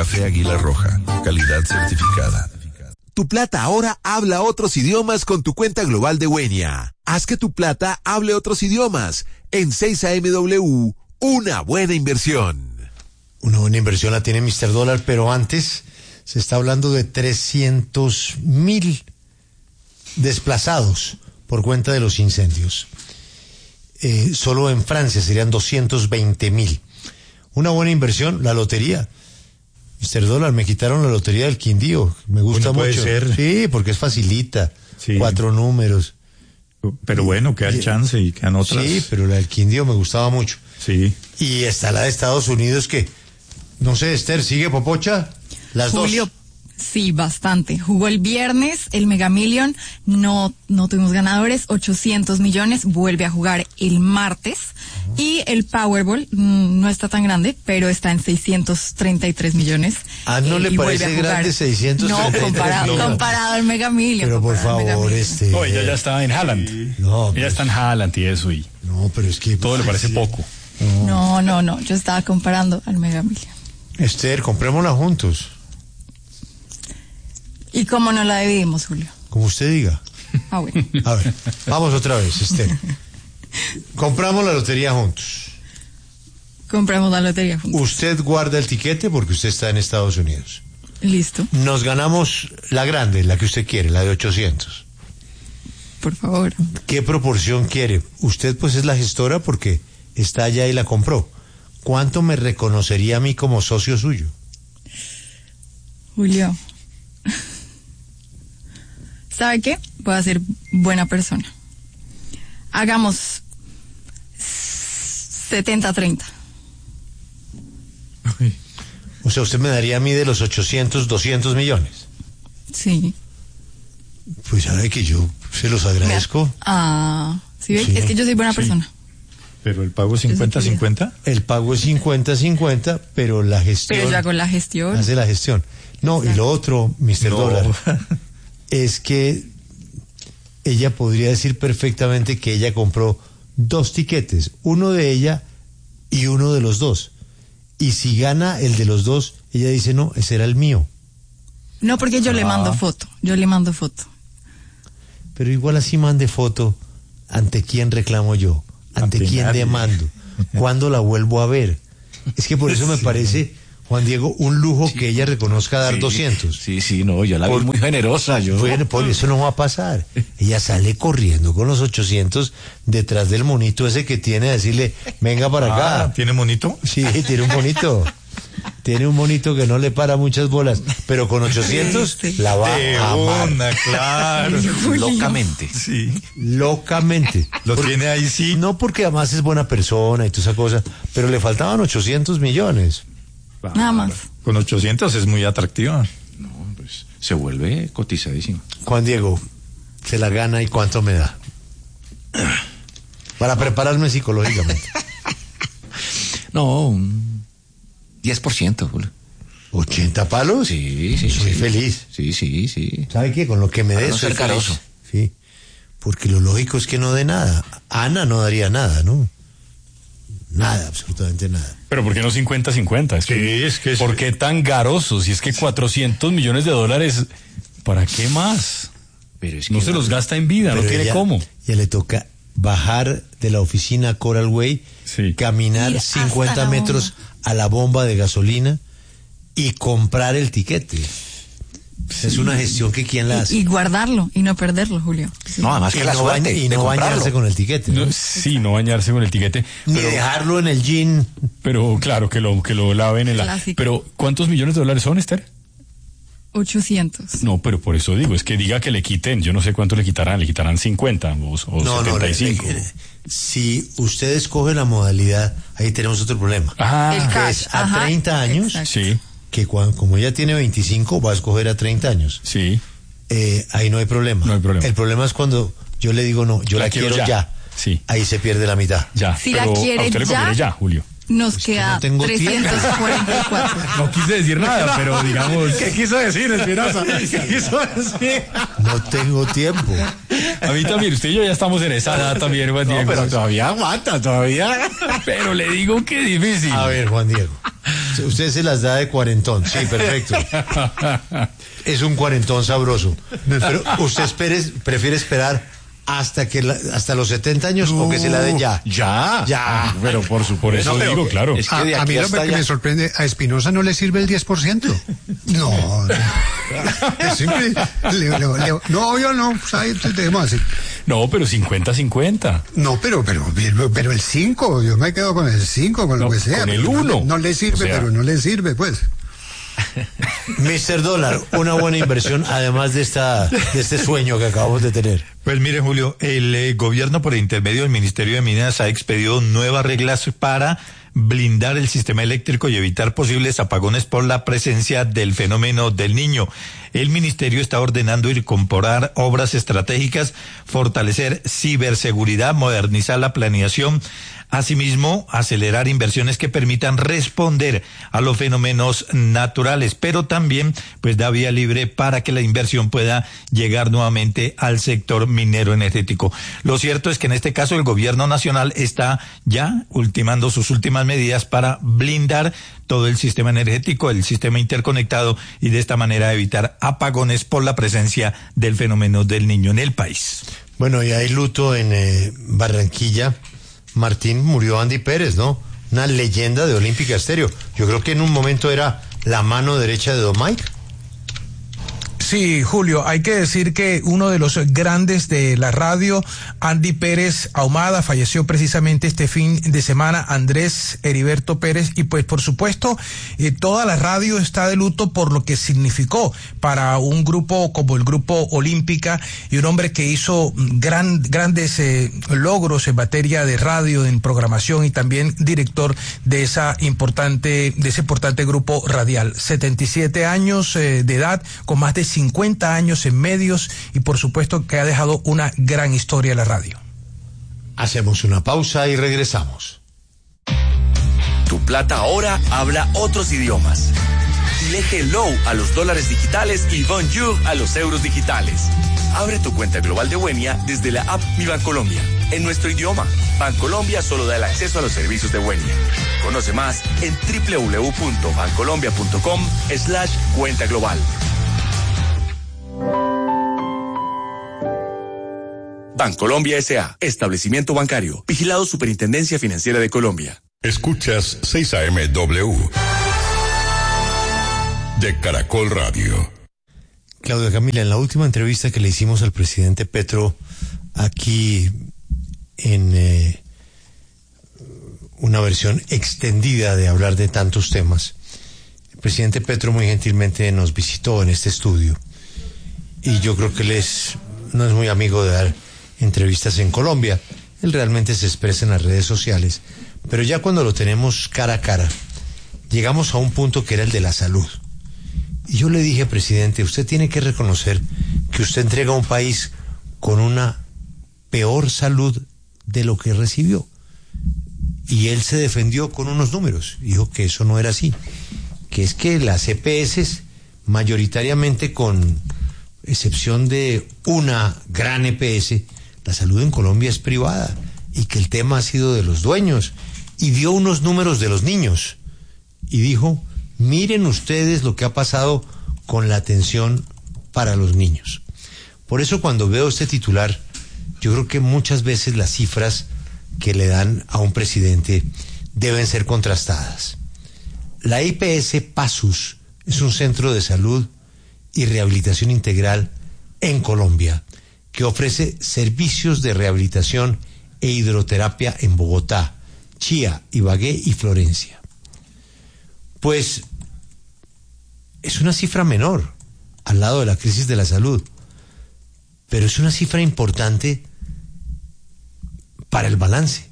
Café Águila Roja, calidad certificada. Tu plata ahora habla otros idiomas con tu cuenta global de Wenia. Haz que tu plata hable otros idiomas. En 6AMW, una buena inversión. Una buena inversión la tiene Mr. Dólar, pero antes se está hablando de 300.000 desplazados por cuenta de los incendios. Solo en Francia serían 220.000. Una buena inversión, la lotería. Mr. Dólar, me quitaron la lotería del Quindío. Me gusta puede mucho. ser. Sí, porque es facilita. Sí. 4 números. Pero bueno, queda el chance y quedan otras. Sí, pero la del Quindío me gustaba mucho. Sí. Y está la de Estados Unidos que, no sé, Esther, ¿sigue Popocha? Las Julio, dos. sí, bastante. Jugó el viernes el Mega Million, no tuvimos ganadores, 800 millones, vuelve a jugar el martes. Y el Powerball no está tan grande, pero está en 633 millones. ¿No le parece grande 633 millones? No, comparado al Mega Million. Pero por favor, No, ella ya estaba en Haaland. No, ella está en Haaland y eso, y no, pero es que todo le parece poco. No, yo estaba comparando al Mega Million. Esther, comprémosla juntos. ¿Y cómo no la dividimos, Julio? Como usted diga. Ah, bueno. A ver, vamos otra vez, Esther. Compramos la lotería juntos. Compramos la lotería juntos. Usted guarda el tiquete porque usted está en Estados Unidos. Listo, Nos ganamos la grande, la que usted quiere, la de 800. por favor. ¿Qué proporción quiere? Usted pues es la gestora porque está allá y la compró. ¿Cuánto me reconocería a mí como socio suyo? Julio. ¿Sabe qué? Voy a ser buena persona. Hagamos 70-30. O sea, usted me daría a mí de los 800, 200 millones. Sí. Pues sabe que yo se los agradezco. ¿Sí ves? Sí. Es que yo soy buena persona. Pero el pago es 50-50. El pago es 50-50, pero la gestión... Pero yo hago la gestión. Hace la gestión. No, Exacto. y lo otro, Mr. No. Dólar, es que ella podría decir perfectamente que ella compró 2 tiquetes, uno de ella y uno de los dos. Y si gana el de los dos, ella dice, no, ese era el mío. No, porque yo le mando foto. Pero igual así mande foto, ¿ante quién reclamo yo? ¿Ante quién nadie. demando? ¿Cuándo la vuelvo a ver? Es que por eso me parece, Juan Diego, un lujo que ella reconozca dar 200. Sí, no, yo la vi muy generosa. Bueno, por eso no va a pasar. Ella sale corriendo con los 800 detrás del monito ese que tiene a decirle, venga para acá. ¿Tiene monito? Sí, tiene un monito. Tiene un monito que no le para muchas bolas, pero con 800 Sí. la va a amar. Claro. Locamente. Sí. Locamente. Lo tiene ahí, sí. No porque además es buena persona y toda esa cosa, pero le faltaban 800 millones. Nada más. Con 800 es muy atractiva. No, pues se vuelve cotizadísima. Juan Diego, se la gana y cuánto me da. Para prepararme psicológicamente. No, un 10%, Julio. ¿80 palos? Sí. Soy feliz. Sí. ¿Sabe qué? Con lo que me Para dé no soy ser caroso. feliz. Sí. Porque lo lógico es que no dé nada. Ana no daría nada, ¿no? Nada, absolutamente nada. Pero ¿por qué no 50-50? ¿Por qué tan garosos? Si es que 400 millones de dólares, ¿para qué más? Pero es que No se los gasta en vida, no Pero tiene ella- cómo. Ya le toca bajar de la oficina Coral Way, Sí. caminar Ir hasta 50 la metros a la bomba de gasolina y comprar el tiquete. Es una gestión que quién la hace. Y guardarlo y no perderlo, Julio. No, además que Y la no, suerte y de no comprarlo. bañarse con el tiquete. ¿no? No bañarse con el tiquete. Ni dejarlo en el jean. Pero claro, que lo laven en la... Clásico. Pero, ¿cuántos millones de dólares son, Esther? 800. No, pero por eso digo, es que diga que le quiten, yo no sé cuánto le quitarán 50 o 75. Si usted escoge la modalidad, ahí tenemos otro problema. El Que cash. es a 30 años, exacto. Sí, que como ella tiene 25, va a escoger a 30 años. sí. Ahí no hay problema. No hay problema. El problema es cuando yo le digo, no, yo la quiero ya. Sí. Ahí se pierde la mitad. Ya, Si pero la quiere a usted le ya, conviene ya, Julio. Nos Pues que queda no tengo 344. No quise decir nada, pero digamos... ¿Qué quiso decir, Espinosa? ¿Qué quiso decir? No tengo tiempo. A mí también, usted y yo ya estamos en esa edad también, Juan Diego. Pero todavía aguanta, todavía. Pero le digo que difícil. A ver, Juan Diego. Usted se las da de cuarentón, sí, perfecto. Es un cuarentón sabroso. Pero usted prefiere esperar hasta los 70 años o que se la den ya. Ya. Pero por eso digo, claro. Es que a mí lo que me sorprende, a Espinosa no le sirve el 10%. No. Es increíble. No, yo no. Pues ahí debemos así. No, pero 50-50. No, pero el 5, yo me quedo con el 5, con lo que sea. Con el 1. No le sirve, pero no le sirve, pues. Mr. Dólar, una buena inversión, además de este sueño que acabamos de tener. Pues mire, Julio, el gobierno por intermedio del Ministerio de Minas ha expedido nuevas reglas para blindar el sistema eléctrico y evitar posibles apagones por la presencia del fenómeno del Niño. El ministerio está ordenando incorporar obras estratégicas, fortalecer ciberseguridad, modernizar la planeación, asimismo acelerar inversiones que permitan responder a los fenómenos naturales, pero también pues da vía libre para que la inversión pueda llegar nuevamente al sector minero energético. Lo cierto es que en este caso el gobierno nacional está ya ultimando sus últimas medidas para blindar todo el sistema energético, el sistema interconectado, y de esta manera evitar apagones por la presencia del fenómeno del Niño en el país. Bueno, y hay luto en Barranquilla. Martín, murió Andy Pérez, ¿no? Una leyenda de Olímpica Estéreo. Yo creo que en un momento era la mano derecha de Don Mike. Sí, Julio, hay que decir que uno de los grandes de la radio, Andy Pérez Ahumada, falleció precisamente este fin de semana. Andrés Heriberto Pérez, y pues por supuesto toda la radio está de luto por lo que significó para un grupo como el Grupo Olímpica, y un hombre que hizo grandes logros en materia de radio, en programación, y también director de ese importante grupo radial. 77 años de edad, con más de 50 años en medios, y por supuesto que ha dejado una gran historia en la radio. Hacemos una pausa y regresamos. Tu plata ahora habla otros idiomas. Dile hello a los dólares digitales y bonjour a los euros digitales. Abre tu cuenta global de Buenia desde la app Mi Bancolombia, en nuestro idioma. Bancolombia solo da el acceso a los servicios de Buenia. Conoce más en www.bancolombia.com/cuenta global. Bancolombia S.A., establecimiento bancario, vigilado Superintendencia Financiera de Colombia. Escuchas 6 AM.W. de Caracol Radio. Claudia Camila, en la última entrevista que le hicimos al presidente Petro aquí en una versión extendida de hablar de tantos temas, el presidente Petro muy gentilmente nos visitó en este estudio, y yo creo que él no es muy amigo de dar entrevistas en Colombia. Él realmente se expresa en las redes sociales, pero ya cuando lo tenemos cara a cara, llegamos a un punto que era el de la salud. Y yo le dije, presidente, usted tiene que reconocer que usted entrega a un país con una peor salud de lo que recibió. Y él se defendió con unos números, dijo que eso no era así, que es que las EPS, mayoritariamente con excepción de una gran EPS, la salud en Colombia es privada, y que el tema ha sido de los dueños, y dio unos números de los niños, y dijo, miren ustedes lo que ha pasado con la atención para los niños. Por eso cuando veo este titular, yo creo que muchas veces las cifras que le dan a un presidente deben ser contrastadas. La IPS Pasus es un centro de salud y rehabilitación integral en Colombia, que ofrece servicios de rehabilitación e hidroterapia en Bogotá, Chía, Ibagué y Florencia. Pues es una cifra menor al lado de la crisis de la salud, pero es una cifra importante para el balance.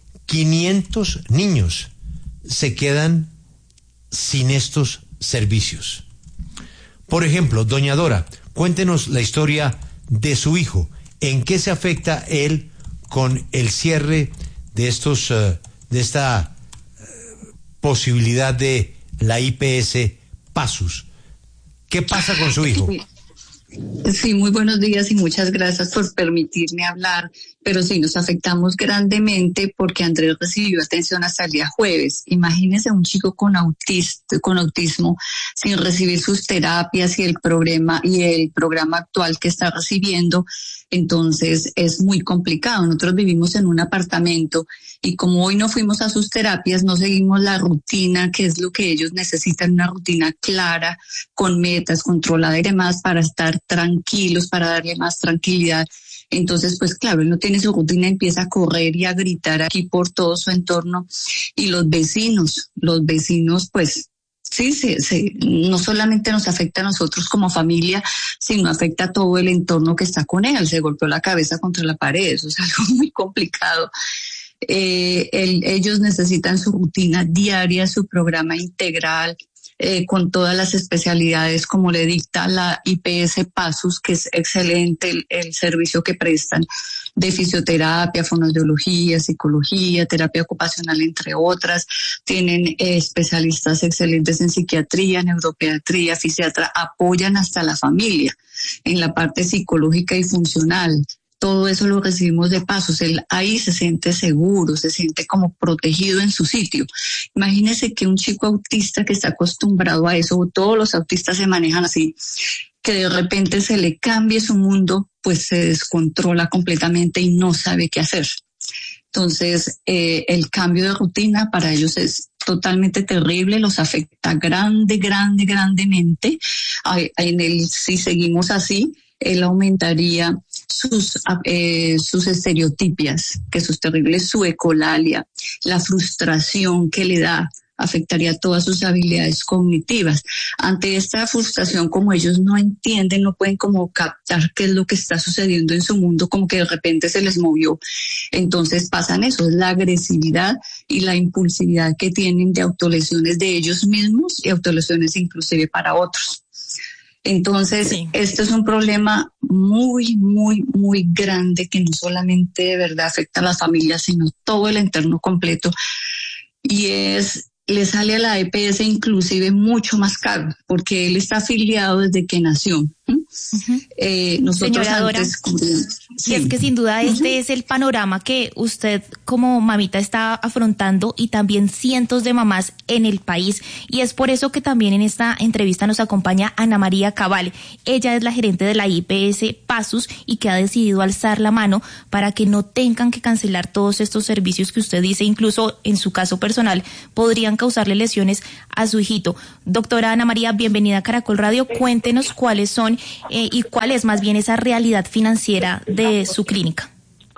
500 niños se quedan sin estos servicios. Por ejemplo, doña Dora, cuéntenos la historia de su hijo. ¿En qué se afecta él con el cierre de esta posibilidad de la IPS Pasus? ¿Qué pasa con su hijo? Sí, muy buenos días y muchas gracias por permitirme hablar, pero sí nos afectamos grandemente porque Andrés recibió atención hasta el día jueves. Imagínese un chico con autismo sin recibir sus terapias y el programa actual que está recibiendo, entonces es muy complicado. Nosotros vivimos en un apartamento y como hoy no fuimos a sus terapias, no seguimos la rutina, que es lo que ellos necesitan, una rutina clara, con metas, controlada y demás, para estar tranquilos, para darle más tranquilidad. Entonces, pues claro, él no tiene su rutina, empieza a correr y a gritar aquí por todo su entorno. Y los vecinos, pues sí, no solamente nos afecta a nosotros como familia, sino afecta a todo el entorno que está con él. Se golpeó la cabeza contra la pared, eso es algo muy complicado. Ellos necesitan su rutina diaria, su programa integral, con todas las especialidades como le dicta la IPS PASUS, que es excelente el servicio que prestan de fisioterapia, fonoaudiología, psicología, terapia ocupacional, entre otras. Tienen especialistas excelentes en psiquiatría, neuropediatría, fisiatra, apoyan hasta la familia en la parte psicológica y funcional. Todo eso lo recibimos de PASUS. Él ahí se siente seguro, se siente como protegido en su sitio. Imagínese que un chico autista que está acostumbrado a eso, todos los autistas se manejan así, que de repente se le cambie su mundo, pues se descontrola completamente y no sabe qué hacer. Entonces, el cambio de rutina para ellos es totalmente terrible, los afecta grandemente. Si seguimos así, él aumentaría sus estereotipias, que eso es terrible, su ecolalia, la frustración que le da, afectaría todas sus habilidades cognitivas. Ante esta frustración, como ellos no entienden, no pueden como captar qué es lo que está sucediendo en su mundo, como que de repente se les movió. Entonces pasan eso, es la agresividad y la impulsividad que tienen de autolesiones de ellos mismos y autolesiones inclusive para otros. Entonces, sí, esto es un problema muy grande que no solamente de verdad afecta a las familias, sino todo el entorno completo. Y le sale a la EPS inclusive mucho más caro, porque él está afiliado desde que nació. Nosotros Señora Dora, antes sí. Es que sin duda este es el panorama que usted como mamita está afrontando y también cientos de mamás en el país, y es por eso que también en esta entrevista nos acompaña Ana María Cabal. Ella es la gerente de la IPS PASUS y que ha decidido alzar la mano para que no tengan que cancelar todos estos servicios que usted dice, incluso en su caso personal, podrían causarle lesiones a su hijito. Doctora Ana María, bienvenida a Caracol Radio. Cuéntenos cuáles son y cuál es más bien esa realidad financiera de su clínica.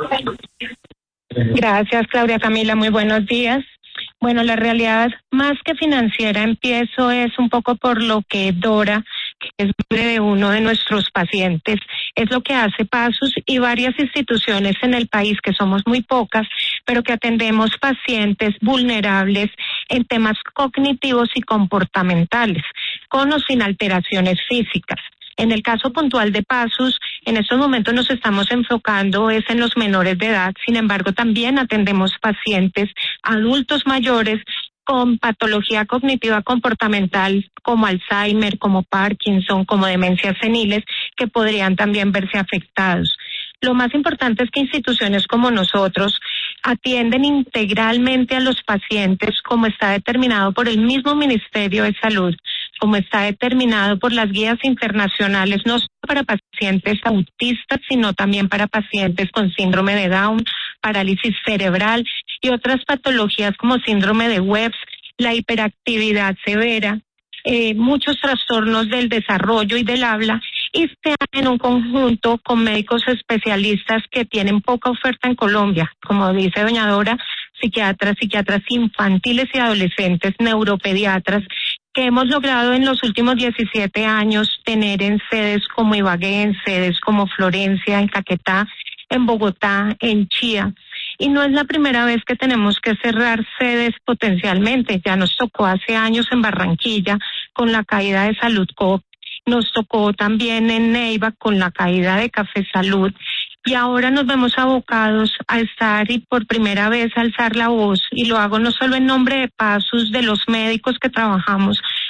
Gracias, Claudia Camila, muy buenos días. Bueno, la realidad más que financiera empiezo es un poco por lo que Dora, que es madre de uno de nuestros pacientes, es lo que hace PASUS y varias instituciones en el país, que somos muy pocas, pero que atendemos pacientes vulnerables en temas cognitivos y comportamentales, con o sin alteraciones físicas. En el caso puntual de PASUS, en estos momentos nos estamos enfocando es en los menores de edad. Sin embargo, también atendemos pacientes adultos mayores con patología cognitiva comportamental como Alzheimer, como Parkinson, como demencias seniles, que podrían también verse afectados. Lo más importante es que instituciones como nosotros atienden integralmente a los pacientes como está determinado por el mismo Ministerio de Salud, como está determinado por las guías internacionales, no solo para pacientes autistas, sino también para pacientes con síndrome de Down, parálisis cerebral y otras patologías como síndrome de Webb, la hiperactividad severa, muchos trastornos del desarrollo y del habla, y se hacen en un conjunto con médicos especialistas que tienen poca oferta en Colombia, como dice doña Dora, psiquiatras infantiles y adolescentes, neuropediatras, que hemos logrado en los últimos 17 años tener en sedes como Ibagué, en sedes como Florencia, en Caquetá, en Bogotá, en Chía. Y no es la primera vez que tenemos que cerrar sedes potencialmente. Ya nos tocó hace años en Barranquilla con la caída de Salud Coop, nos tocó también en Neiva con la caída de Café Salud, y ahora nos vemos abocados a estar y por primera vez alzar la voz, y lo hago no solo en nombre de PASUS, de los médicos que trabajamos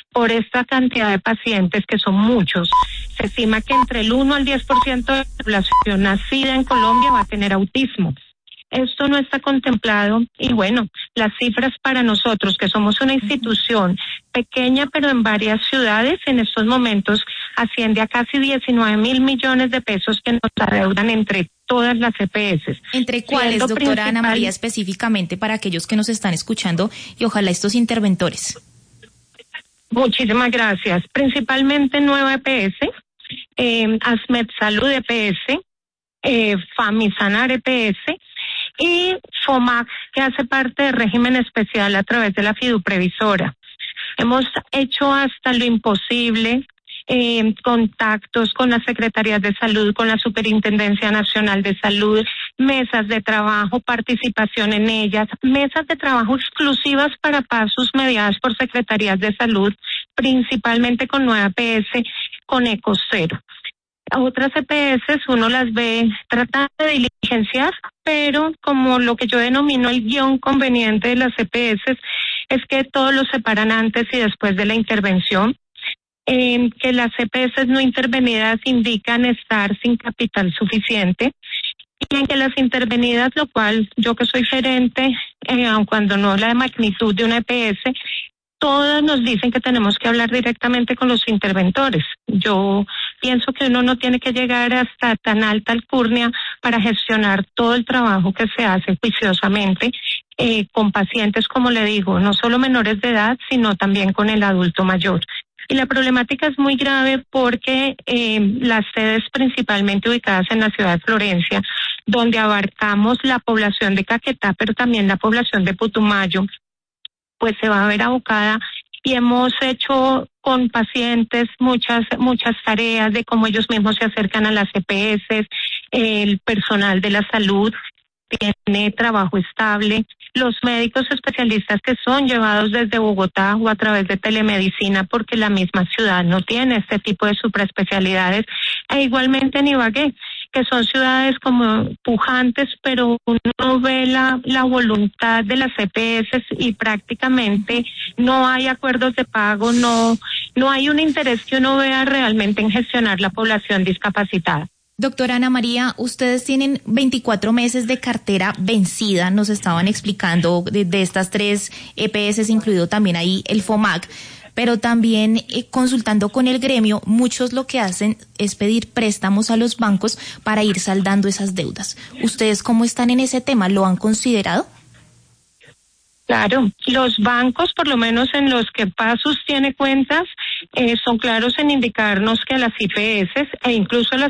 por esta cantidad de pacientes, que son muchos. Se estima que entre el 1 al 10% de la población nacida en Colombia va a tener autismo. Esto no está contemplado y bueno, las cifras para nosotros, que somos una institución pequeña pero en varias ciudades, en estos momentos asciende a casi 19.000 millones de pesos que nos adeudan entre todas las EPS. ¿Entre cuáles, doctora Ana María, específicamente para aquellos que nos están escuchando y ojalá estos interventores? Muchísimas gracias. Principalmente Nueva EPS, Asmed Salud EPS, Famisanar EPS y FOMAC, que hace parte del régimen especial a través de la fiduprevisora. Hemos hecho hasta lo imposible, contactos con las secretarías de salud, con la Superintendencia Nacional de Salud, mesas de trabajo, participación en ellas, mesas de trabajo exclusivas para pasos mediadas por secretarías de salud, principalmente con Nueva EPS, con Ecocero. Otras EPS uno las ve tratando de diligenciar, pero como lo que yo denomino el guión conveniente de las EPS es que todos los separan antes y después de la intervención, que las EPS no intervenidas indican estar sin capital suficiente, y en que las intervenidas, lo cual yo que soy gerente, aun cuando no la de magnitud de una EPS, todas nos dicen que tenemos que hablar directamente con los interventores. Yo pienso que uno no tiene que llegar hasta tan alta alcurnia para gestionar todo el trabajo que se hace juiciosamente con pacientes, como le digo, no solo menores de edad, sino también con el adulto mayor. Y la problemática es muy grave porque las sedes principalmente ubicadas en la ciudad de Florencia, donde abarcamos la población de Caquetá, pero también la población de Putumayo, pues se va a ver abocada, y hemos hecho con pacientes muchas tareas de cómo ellos mismos se acercan a las EPS, el personal de la salud tiene trabajo estable, los médicos especialistas que son llevados desde Bogotá o a través de telemedicina porque la misma ciudad no tiene este tipo de supraespecialidades, e igualmente en Ibagué, que son ciudades como pujantes, pero uno ve la voluntad de las EPS y prácticamente no hay acuerdos de pago, no hay un interés que uno vea realmente en gestionar la población discapacitada. Doctora Ana María, ustedes tienen 24 meses de cartera vencida, nos estaban explicando de estas 3 EPS, incluido también ahí el FOMAC, pero también consultando con el gremio, muchos lo que hacen es pedir préstamos a los bancos para ir saldando esas deudas. ¿Ustedes cómo están en ese tema? ¿Lo han considerado? Claro, los bancos, por lo menos en los que Pasus tiene cuentas, son claros en indicarnos que a las IPS e incluso a las